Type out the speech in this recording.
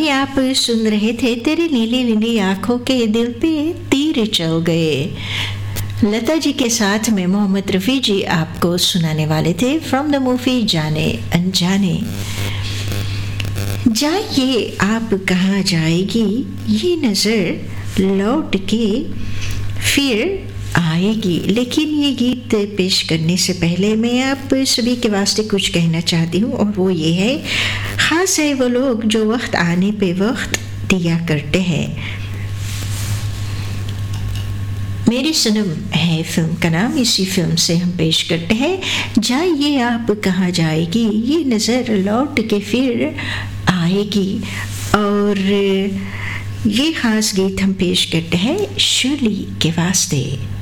अभी आप सुन रहे थे तेरी नीली नीली आंखों के दिल पे तीर चल गए। लता जी के साथ में मोहम्मद रफ़ी जी आपको सुनाने वाले थे फ्रॉम द मूवी जाने अनजाने। जाइए आप कहाँ जाएगी ये नज़र लौट के फिर आएगी। लेकिन ये गीत पेश करने से पहले मैं आप सभी के वास्ते कुछ कहना चाहती हूँ, और वो ये है, ख़ास है वो लोग जो वक्त आने पे वक्त दिया करते हैं। मेरी सनम है फिल्म का नाम, इसी फिल्म से हम पेश करते हैं जाइए आप कहाँ जाएगी ये नज़र लौट के फिर आएगी। और ये ख़ास गीत हम पेश करते हैं शर्ली के वास्ते।